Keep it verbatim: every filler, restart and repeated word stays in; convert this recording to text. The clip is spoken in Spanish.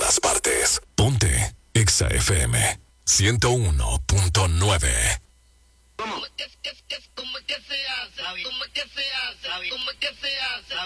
todas partes. Ponte Exa F M ciento uno punto nueve. ¿Cómo es que, que, que, cómo es que se hace? ¿Cómo es que se hace? ¿Cómo es que se hace?